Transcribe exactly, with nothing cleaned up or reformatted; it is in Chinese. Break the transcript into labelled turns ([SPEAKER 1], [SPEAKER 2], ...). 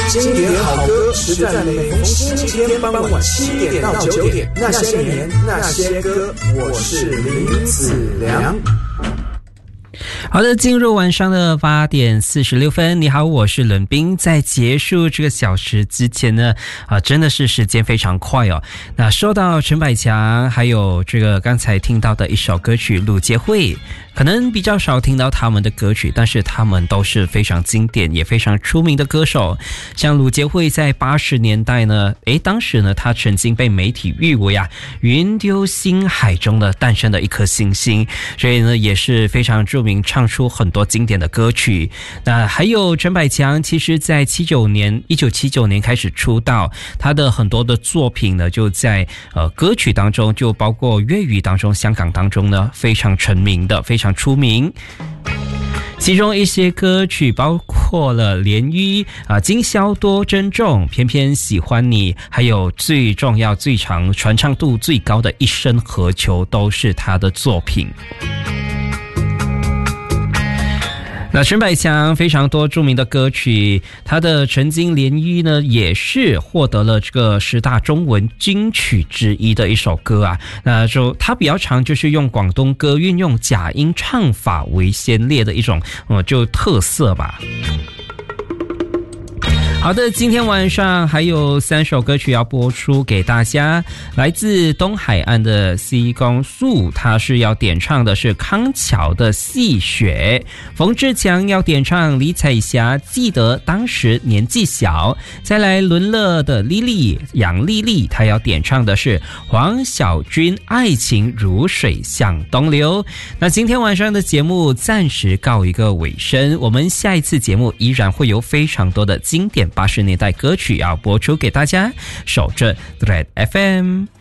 [SPEAKER 1] 经典好歌实在每逢星期天傍晚七点到九点，那些年那些歌，我是林子良。
[SPEAKER 2] 好的，进入晚上的八点四十六分。你好，我是伦斌。在结束这个小时之前呢，啊，真的是时间非常快哦。那说到陈百强，还有这个刚才听到的一首歌曲《鲁杰会》，可能比较少听到他们的歌曲，但是他们都是非常经典也非常出名的歌手。像鲁杰会在八十年代呢，诶，当时呢，他曾经被媒体誉为啊云丢星海中的诞生的一颗星星，所以呢，也是非常著名，唱出很多经典的歌曲。那还有陈百强，其实在七九年一九七九年开始出道，他的很多的作品呢，就在呃歌曲当中，就包括粤语当中、香港当中呢，非常成名的，非常出名。其中一些歌曲包括了《涟漪》啊，《今宵多珍重》、《偏偏喜欢你》，还有最重要、最长、传唱度最高的《一生何求》，都是他的作品。那陈百强非常多著名的歌曲，他的《曾经涟漪》呢，也是获得了这个十大中文金曲之一的一首歌啊。那就他比较常就是用广东歌运用假音唱法为先烈的一种呃就特色吧。好的，今天晚上还有三首歌曲要播出给大家，来自东海岸的西公树，他是要点唱的是康桥的《细雪》，冯志强要点唱李彩霞记得当时年纪小，再来伦乐的莉莉杨莉莉，她要点唱的是黄小军爱情如水向东流。那今天晚上的节目暂时告一个尾声，我们下一次节目依然会有非常多的经典八十年代歌曲要播出给大家，守着 Red F M。